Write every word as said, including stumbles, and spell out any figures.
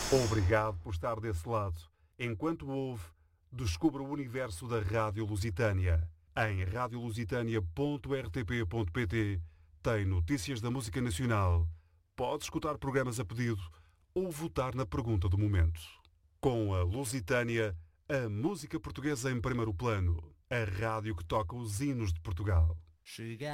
Obrigado por estar desse lado. Enquanto ouve, descubra o universo da Rádio Lusitânia. Em rádio lusitânia ponto r t p ponto p t tem notícias da música nacional. Pode escutar programas a pedido ou votar na pergunta do momento. Com a Lusitânia, a música portuguesa em primeiro plano. A rádio que toca os hinos de Portugal.